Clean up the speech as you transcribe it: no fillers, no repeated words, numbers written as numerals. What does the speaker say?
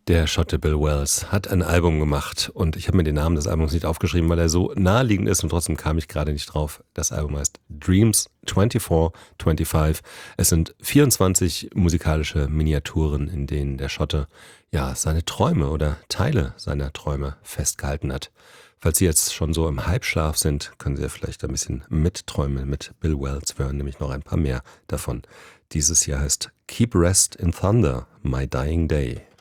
Der Schotte Bill Wells hat ein Album gemacht und ich habe mir den Namen des Albums nicht aufgeschrieben, weil er so naheliegend ist und trotzdem kam ich gerade nicht drauf. Das Album heißt Dreams 2425. Es sind 24 musikalische Miniaturen, in denen der Schotte ja seine Träume oder Teile seiner Träume festgehalten hat. Falls Sie jetzt schon so im Halbschlaf sind, können Sie ja vielleicht ein bisschen mitträumen mit Bill Wells. Wir hören nämlich noch ein paar mehr davon. Dieses Jahr heißt Keep Rest in Thunder, My Dying Day.